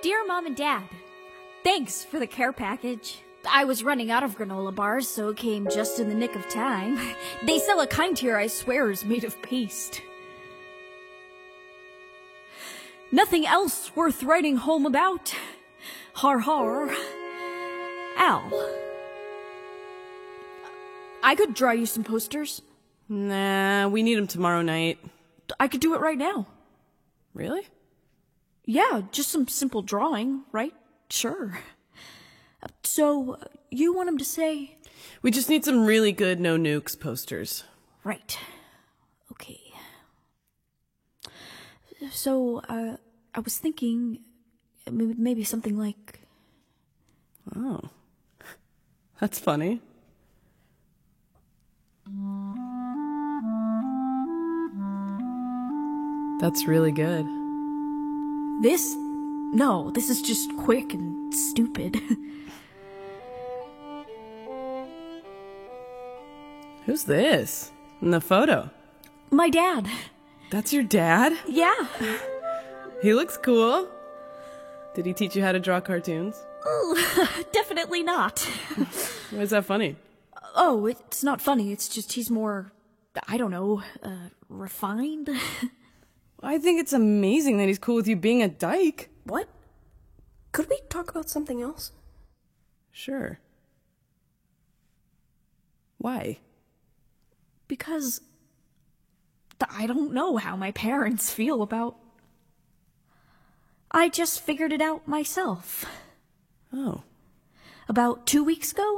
Dear Mom and Dad, thanks for the care package. I was running out of granola bars, so it came just in the nick of time. They sell a kind here I swear is made of paste. Nothing else worth writing home about. Har har. Al. I could draw you some posters. Nah, we need them tomorrow night. I could do it right now. Really? Yeah, just some simple drawing, right? Sure. So, you want him to say? We just need some really good no nukes posters. Right. Okay. So, I was thinking maybe something like... Oh. That's funny. That's really good. This? No, this is just quick and stupid. Who's this? In the photo? My dad. That's your dad? Yeah. He looks cool. Did he teach you how to draw cartoons? Definitely not. Why is that funny? Oh, it's not funny. It's just he's more, I don't know, refined. I think it's amazing that he's cool with you being a dyke. What? Could we talk about something else? Sure. Why? Because I don't know how my parents feel about... I just figured it out myself. Oh. About 2 weeks ago?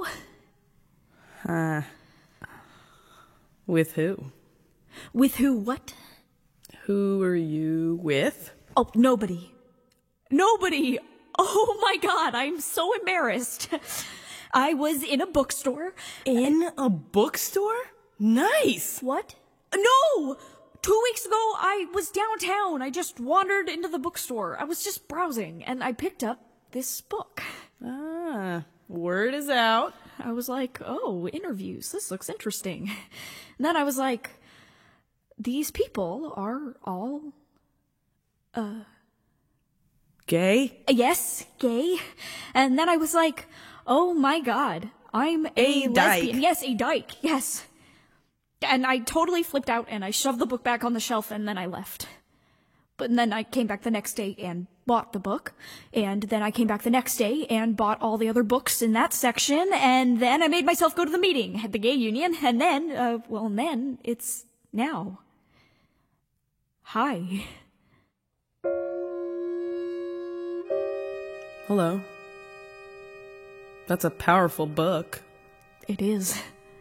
With who? With who what? Who are you with? Oh, nobody. Nobody! Oh my god, I'm so embarrassed. I was in a bookstore. In a bookstore? Nice! What? No! 2 weeks ago, I was downtown. I just wandered into the bookstore. I was just browsing, and I picked up this book. Ah, word is out. I was like, oh, interviews. This looks interesting. And then I was like, these people are all, Gay? yes, gay. And then I was like, oh my god, I'm a dyke. lesbian. Yes, a dyke, yes. And I totally flipped out and I shoved the book back on the shelf and then I left. But then I came back the next day and bought the book. And then I came back the next day and bought all the other books in that section. And then I made myself go to the meeting at the gay union. And then, then it's now. Hi. Hello. That's a powerful book. It is.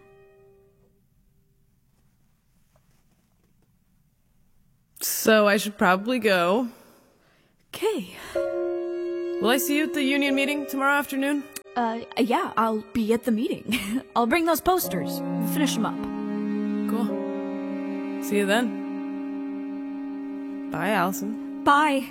So I should probably go. Okay. Will I see you at the union meeting tomorrow afternoon? Yeah, I'll be at the meeting. I'll bring those posters. Finish them up. Cool. See you then. Bye, Allison. Bye.